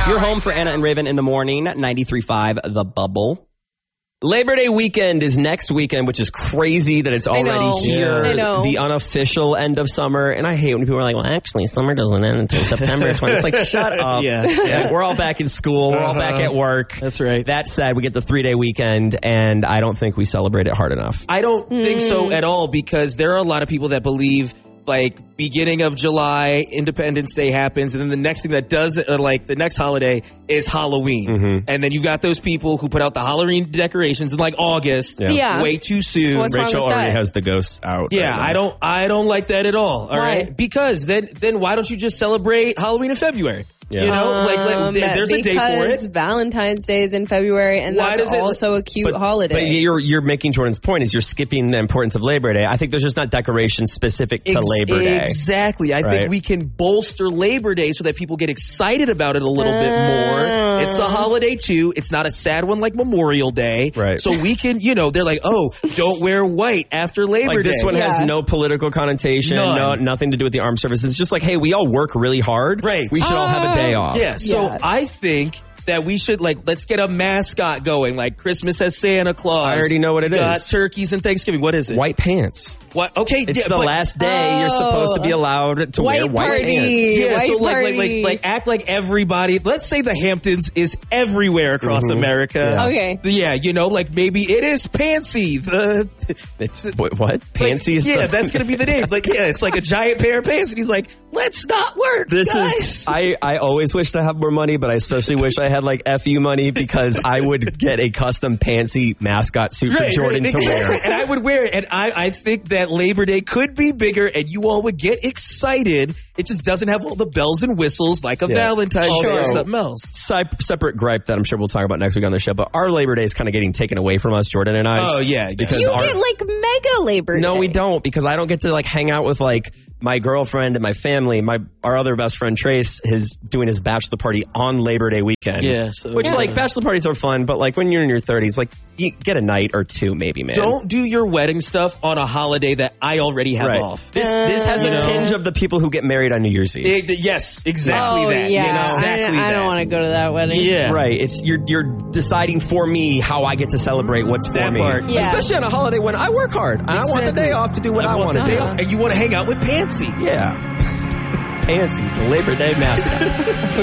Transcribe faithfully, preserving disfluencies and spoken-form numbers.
You're home for Anna and Raven in the morning, ninety-three point five The Bubble. Labor Day weekend is next weekend, which is crazy that it's already know. here. Yeah. I know. The unofficial end of summer. And I hate when people are like, well, actually, summer doesn't end until September twentieth. It's like, shut up. Yeah. Like, we're all back in school. We're all back at work. That's right. That said, we get the three-day weekend, and I don't think we celebrate it hard enough. I don't mm. think so at all, because there are a lot of people that believe like beginning of July, Independence Day happens, and then the next thing that does, uh, like the next holiday is Halloween. Mm-hmm. And then you've got those people who put out the Halloween decorations in like August. Yeah. yeah. Way too soon. What's Rachel wrong with already that? has the ghosts out. Yeah, right I don't I don't like that at all. All Why? right. Because then then why don't you just celebrate Halloween in February? Yeah. You know, like, like Um, there's a day for Because it. Valentine's Day is in February, and Why that's does it- also a cute But, holiday. but you're you're making Jordan's point is you're skipping the importance of Labor Day. I think there's just not decorations specific to Ex- Labor Day. Exactly. I Right. think we can bolster Labor Day so that people get excited about it a little bit more. It's a holiday too. It's not a sad one like Memorial Day. Right. So we can, you know, they're like, oh, don't wear white after Labor Like Day. this one has Yeah. no political connotation, None. no nothing to do with the armed services. It's just like, hey, we all work really hard. Right. We should all have a day off. Yeah, so Yeah. I think that we should, like, let's get a mascot going. Like, Christmas has Santa Claus. I already know what it Got is. turkeys and Thanksgiving. What is it? White pants. What? Okay. It's yeah, the but- last day you're supposed to be allowed to wear White white party. pants. Yeah, White so like, like, party. like, like, act like everybody. Let's say the Hamptons is everywhere across Mhm. America. Yeah. Okay. Yeah, you know, like maybe it is Pansy. The It's what? what? Pansy is yeah, the, that's gonna be the name. Like, yeah, it's like a giant pair of pants, and he's like, "Let's not work." This guys. is, I, I always wish to have more money, but I especially wish I had like F U money because I would get a custom Pansy mascot suit Right, for Jordan right, to exactly. wear. And I would wear it. And I, I think that Labor Day could be bigger and you all would get excited. It just doesn't have all the bells and whistles like a Yeah. Valentine's Day or Also- something else. Sep- separate gripe that I'm sure we'll talk about next week on the show, but our Labor Day is kind of getting taken away from us, Jordan and I. Oh, yeah. Because you our, get like mega Labor no, Day. we don't, because I don't get to like hang out with like my girlfriend and my family. My our other best friend Trace is doing his bachelor party on Labor Day weekend. Yeah, so- which Yeah. like bachelor parties are fun, but like when you're in your thirties, like you get a night or two maybe, man. Don't do your wedding stuff on a holiday that I already have right. off. This this has You a know? tinge of the people who get married on New Year's Eve. It- yes, exactly Oh, that. yeah. You know, exactly I, I that. don't want to go to that wedding. Yeah. Right, it's you're you're deciding for me how I get to celebrate what's for That me, part. Yeah. especially on a holiday when I work hard and I want the Exactly. day off to do what I, want to the day do. off, and you want to hang out with Pansy. Yeah, Pansy, the Labor Day mascot.